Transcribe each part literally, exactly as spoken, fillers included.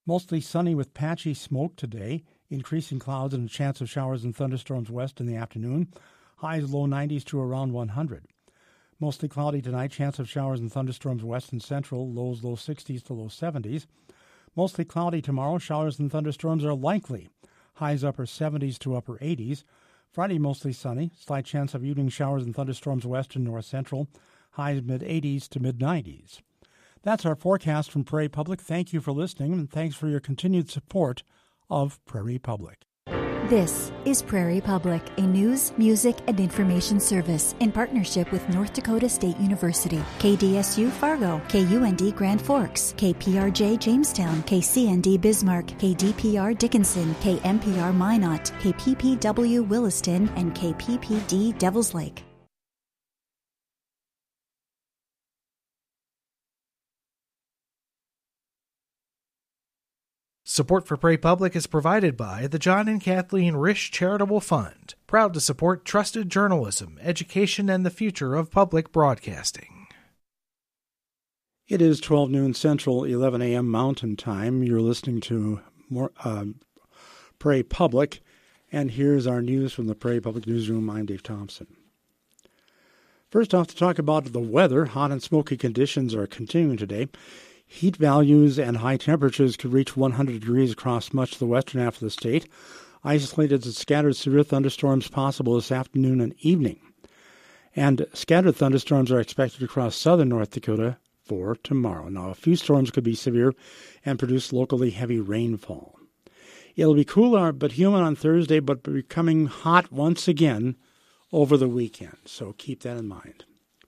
Mostly sunny with patchy smoke today, increasing clouds and a chance of showers and thunderstorms west in the afternoon. Highs low nineties to around one hundred. Mostly cloudy tonight, chance of showers and thunderstorms west and central, lows low sixties to low seventies. Mostly cloudy tomorrow, showers and thunderstorms are likely. Highs upper seventies to upper eighties. Friday mostly sunny, slight chance of evening showers and thunderstorms west and north central. Highs mid-eighties to mid-nineties. That's our forecast from Prairie Public. Thank you for listening, and thanks for your continued support of Prairie Public. This is Prairie Public, a news, music, and information service in partnership with North Dakota State University, K D S U Fargo, K U N D Grand Forks, K P R J Jamestown, K C N D Bismarck, K D P R Dickinson, K M P R Minot, K P P W Williston, and K P P D Devils Lake. Support for Prairie Public is provided by the John and Kathleen Risch Charitable Fund, proud to support trusted journalism, education, and the future of public broadcasting. It is twelve noon Central, eleven a.m. Mountain Time. You're listening to more, uh, Prairie Public, and here's our news from the Prairie Public Newsroom. I'm Dave Thompson. First off, to talk about the weather, hot and smoky conditions are continuing today. Heat values and high temperatures could reach one hundred degrees across much of the western half of the state. Isolated and scattered severe thunderstorms possible this afternoon and evening. And scattered thunderstorms are expected across southern North Dakota for tomorrow. Now, a few storms could be severe and produce locally heavy rainfall. It'll be cooler but humid on Thursday, but becoming hot once again over the weekend. So keep that in mind.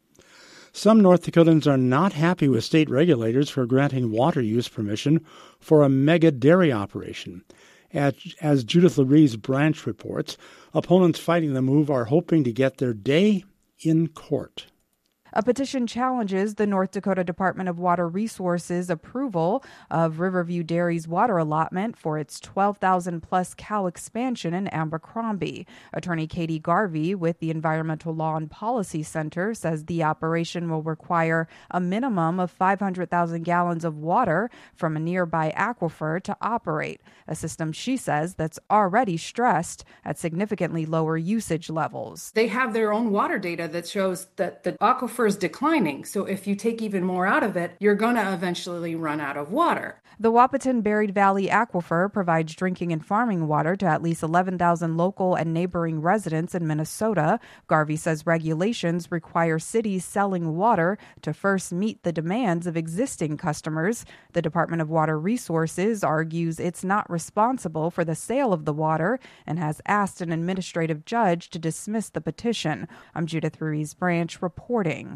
Some North Dakotans are not happy with state regulators for granting water use permission for a mega dairy operation. As, as Judith Laurie's branch reports, opponents fighting the move are hoping to get their day in court. A petition challenges the North Dakota Department of Water Resources approval of Riverview Dairy's water allotment for its twelve thousand plus cow expansion in Abercrombie. Attorney Katie Garvey with the Environmental Law and Policy Center says the operation will require a minimum of five hundred thousand gallons of water from a nearby aquifer to operate, a system she says that's already stressed at significantly lower usage levels. They have their own water data that shows that the aquifer is declining. So if you take even more out of it, you're going to eventually run out of water. The Wahpeton Buried Valley Aquifer provides drinking and farming water to at least eleven thousand local and neighboring residents in Minnesota. Garvey says regulations require cities selling water to first meet the demands of existing customers. The Department of Water Resources argues it's not responsible for the sale of the water and has asked an administrative judge to dismiss the petition. I'm Judith Ruiz Branch reporting.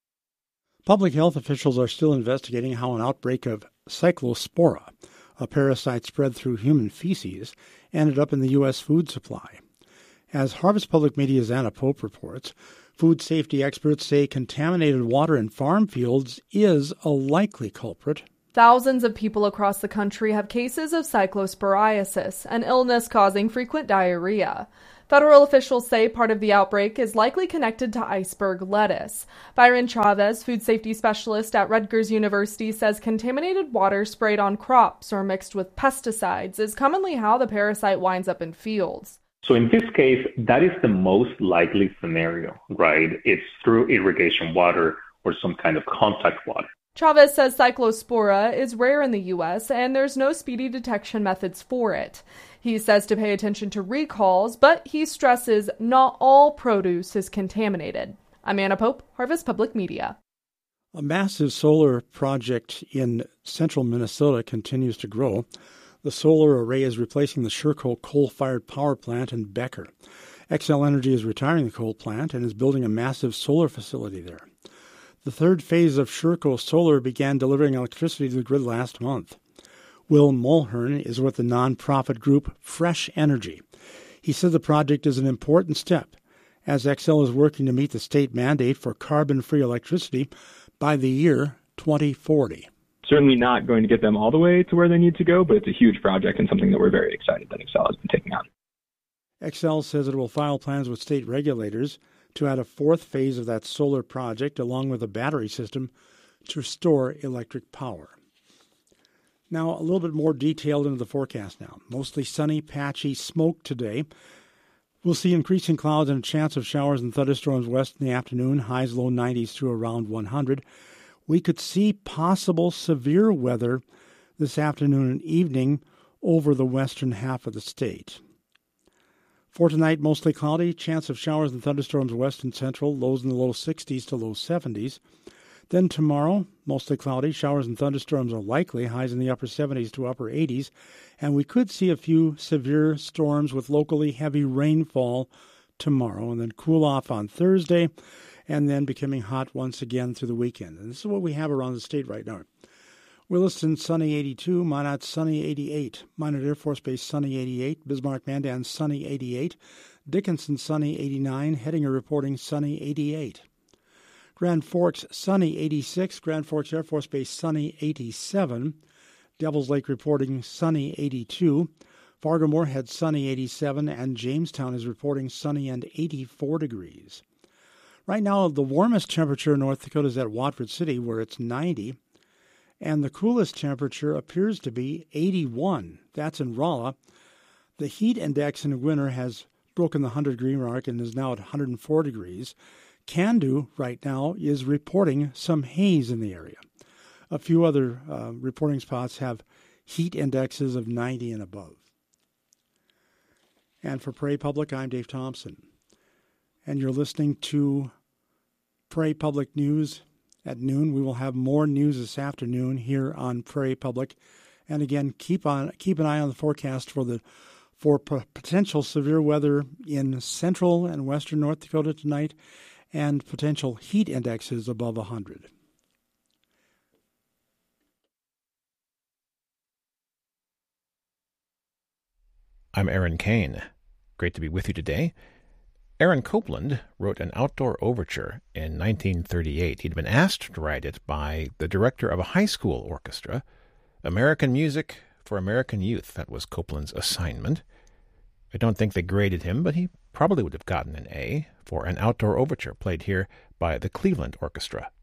Public health officials are still investigating how an outbreak of cyclospora, a parasite spread through human feces, ended up in the U S food supply. As Harvest Public Media's Anna Pope reports, food safety experts say contaminated water in farm fields is a likely culprit. Thousands of people across the country have cases of cyclosporiasis, an illness causing frequent diarrhea. Federal officials say part of the outbreak is likely connected to iceberg lettuce. Byron Chavez, food safety specialist at Rutgers University, says contaminated water sprayed on crops or mixed with pesticides is commonly how the parasite winds up in fields. So in this case, that is the most likely scenario, right? It's through irrigation water or some kind of contact water. Chavez says cyclospora is rare in the U S and there's no speedy detection methods for it. He says to pay attention to recalls, but he stresses not all produce is contaminated. I'm Anna Pope, Harvest Public Media. A massive solar project in central Minnesota continues to grow. The solar array is replacing the Sherco coal-fired power plant in Becker. Xcel Energy is retiring the coal plant and is building a massive solar facility there. The third phase of Sherco Solar began delivering electricity to the grid last month. Will Mulhern is with the nonprofit group Fresh Energy. He said the project is an important step as Xcel is working to meet the state mandate for carbon-free electricity by the year twenty forty. Certainly not going to get them all the way to where they need to go, but it's a huge project and something that we're very excited that Xcel has been taking on. Xcel says it will file plans with state regulators to add a fourth phase of that solar project along with a battery system to store electric power. Now, a little bit more detailed into the forecast now. Mostly sunny, patchy smoke today. We'll see increasing clouds and a chance of showers and thunderstorms west in the afternoon, highs low nineties to around one hundred. We could see possible severe weather this afternoon and evening over the western half of the state. For tonight, mostly cloudy, chance of showers and thunderstorms west and central, lows in the low sixties to low seventies. Then tomorrow, mostly cloudy, showers and thunderstorms are likely, highs in the upper seventies to upper eighties, and we could see a few severe storms with locally heavy rainfall tomorrow, and then cool off on Thursday, and then becoming hot once again through the weekend. And this is what we have around the state right now. Williston, sunny eighty-two, Minot, sunny eighty-eight, Minot Air Force Base, sunny eighty-eight, Bismarck-Mandan, sunny eighty-eight, Dickinson, sunny eighty-nine, Hettinger reporting sunny eighty-eight. Grand Forks, sunny eighty-six, Grand Forks Air Force Base, sunny eighty-seven, Devils Lake reporting sunny eighty-two, Fargo-Moorhead, sunny eighty-seven, and Jamestown is reporting sunny and eighty-four degrees. Right now, the warmest temperature in North Dakota is at Watford City, where it's ninety, and the coolest temperature appears to be eighty-one. That's in Rolla. The heat index in winter has broken the one hundred degree mark and is now at one hundred four degrees. Candu right now is reporting some haze in the area. A few other uh, reporting spots have heat indexes of ninety and above. And for Prairie Public, I'm Dave Thompson. And you're listening to Prairie Public News at noon. We will have more news this afternoon here on Prairie Public. And again, keep on keep an eye on the forecast for the for p- potential severe weather in central and western North Dakota tonight, and potential heat indexes above one hundred. I'm Aaron Kane. Great to be with you today. Aaron Copland wrote an outdoor overture in nineteen thirty-eight. He'd been asked to write it by the director of a high school orchestra. American Music for American Youth, that was Copland's assignment. I don't think they graded him, but he probably would have gotten an A for an outdoor overture played here by the Cleveland Orchestra.